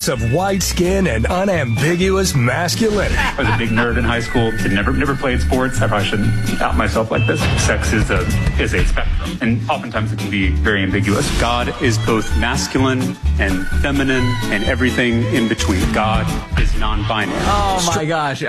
of white skin and unambiguous masculinity. I was a big nerd in high school. Never played sports. I probably shouldn't out myself like this. Sex is a spectrum, and oftentimes it can be very ambiguous. God is both masculine and feminine and everything in between. God is non-binary. Oh my gosh.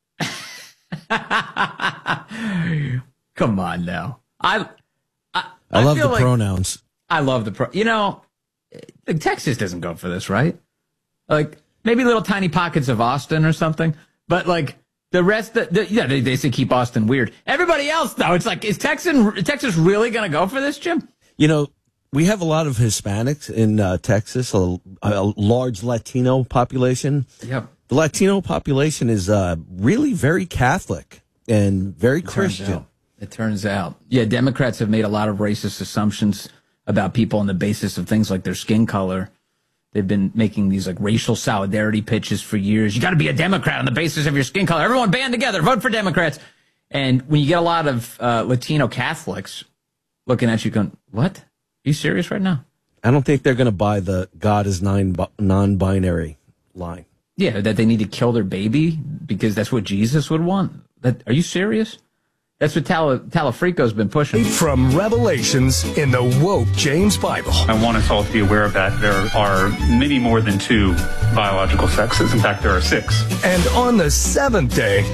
Come on now. I love the pronouns. I love the Texas doesn't go for this, right? Like maybe little tiny pockets of Austin or something, but like the rest, they say keep Austin weird. Everybody else though, it's like, is Texas really going to go for this, Jim? You know, we have a lot of Hispanics in Texas, a large Latino population. Yep. The Latino population is really very Catholic and very Christian. It turns out. Yeah, Democrats have made a lot of racist assumptions about people on the basis of things like their skin color. They've been making these like racial solidarity pitches for years. You got to be a Democrat on the basis of your skin color. Everyone band together, vote for Democrats. And when you get a lot of Latino Catholics looking at you going, what? Are you serious right now? I don't think they're going to buy the God is non-binary line. Yeah, that they need to kill their baby because that's what Jesus would want. Are you serious? That's what Talafrico's been pushing. From Revelations in the woke James Bible. I want us all to be aware of that. There are many more than 2 biological sexes. In fact, there are 6. And on the 7th day,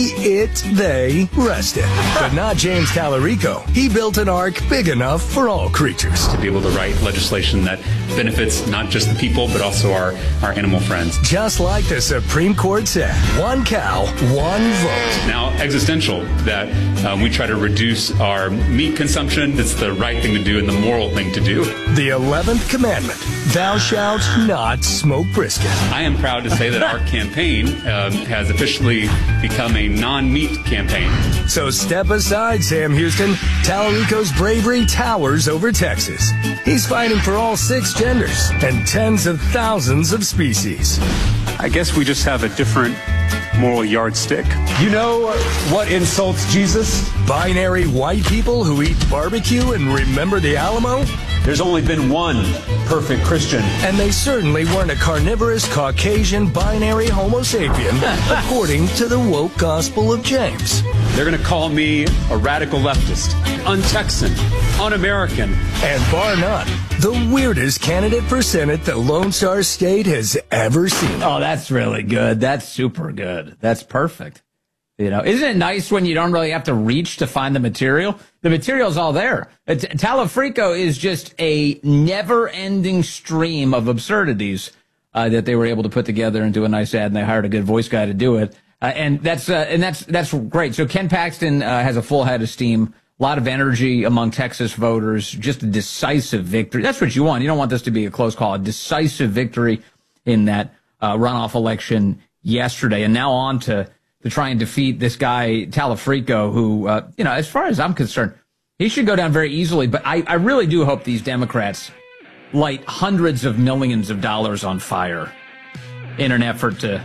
they rested. But not James Talarico. He built an ark big enough for all creatures. To be able to write legislation that benefits not just the people, but also our animal friends. Just like the Supreme Court said, 1 cow, 1 vote. Now, existential, that we try to reduce our meat consumption. It's the right thing to do and the moral thing to do. The 11th commandment, thou shalt not smoke brisket. I am proud to say that our campaign has officially become a non-meat campaign. So step aside, Sam Houston. Talarico's bravery towers over Texas. He's fighting for all 6 genders and tens of thousands of species. I guess we just have a different moral yardstick. You know what insults Jesus? Binary white people who eat barbecue and remember the Alamo? There's only been one perfect Christian. And they certainly weren't a carnivorous, Caucasian, binary Homo sapien, according to the woke Gospel of James. They're going to call me a radical leftist, un-Texan, un-American. And bar none, the weirdest candidate for Senate the Lone Star State has ever seen. Oh, that's really good. That's super good. That's perfect. You know, isn't it nice when you don't really have to reach to find the material? The material's all there. Talafrico is just a never-ending stream of absurdities that they were able to put together and do a nice ad, and they hired a good voice guy to do it. And that's great. So Ken Paxton has a full head of steam, a lot of energy among Texas voters, just a decisive victory. That's what you want. You don't want this to be a close call. A decisive victory in that runoff election yesterday, and now on to try and defeat this guy, Talafrico, who, as far as I'm concerned, he should go down very easily. But I really do hope these Democrats light hundreds of millions of dollars on fire in an effort to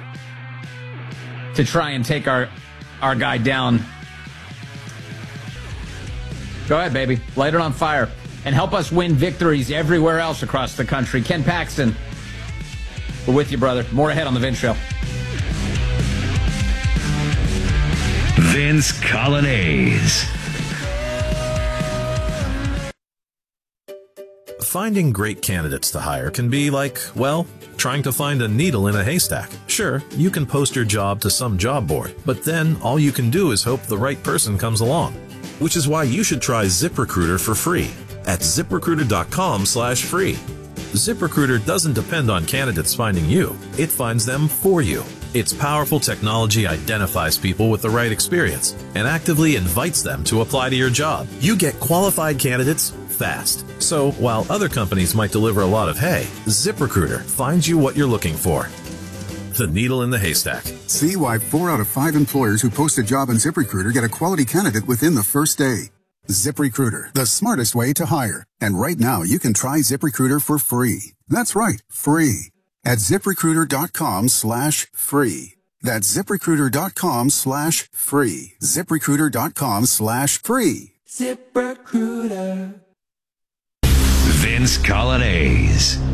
try and take our guy down. Go ahead, baby. Light it on fire and help us win victories everywhere else across the country. Ken Paxton, we're with you, brother. More ahead on The Vince Show. Vince Colonnese. Finding great candidates to hire can be like, well, trying to find a needle in a haystack. Sure, you can post your job to some job board, but then all you can do is hope the right person comes along. Which is why you should try ZipRecruiter for free at ZipRecruiter.com/free. ZipRecruiter doesn't depend on candidates finding you. It finds them for you. Its powerful technology identifies people with the right experience and actively invites them to apply to your job. You get qualified candidates fast. So while other companies might deliver a lot of hay, ZipRecruiter finds you what you're looking for. The needle in the haystack. See why 4 out of 5 employers who post a job on ZipRecruiter get a quality candidate within the first day. ZipRecruiter, the smartest way to hire. And right now, you can try ZipRecruiter for free. That's right, free. At ZipRecruiter.com/free. That's ZipRecruiter.com/free. ZipRecruiter.com/free. ZipRecruiter. Vince Colonnese.